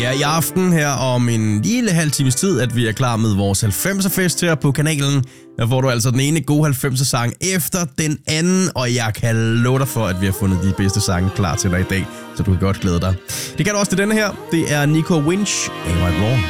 Ja, i aften her om en lille halv times tid, at vi er klar med vores 90'er-fest her på kanalen. Der får du altså den ene gode 90'er-sang efter den anden, og jeg kan love dig for, at vi har fundet de bedste sange klar til dig i dag, så du kan godt glæde dig. Det kan du også til denne her. Det er Nico Winch, Ain't Right Wrong.